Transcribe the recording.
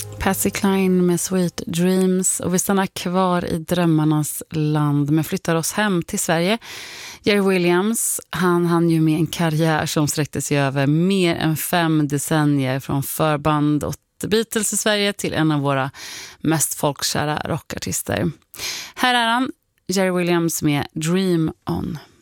Patsy Cline med Sweet Dreams, och vi stannar kvar i drömmarnas land men flyttar oss hem till Sverige. Jerry Williams, han ju med en karriär som sträckte sig över mer än 5 decennier, från förband och Beatles i Sverige till en av våra mest folkkära rockartister. Här är han, Jerry Williams med Dream On.